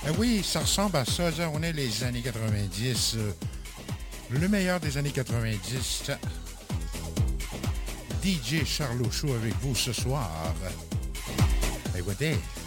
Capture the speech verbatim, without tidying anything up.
Eh oui, ça ressemble à ça. On est les années quatre-vingt-dix. euh, le meilleur des années quatre-vingt-dix. D J Charlot Show avec vous ce soir. Écoutez.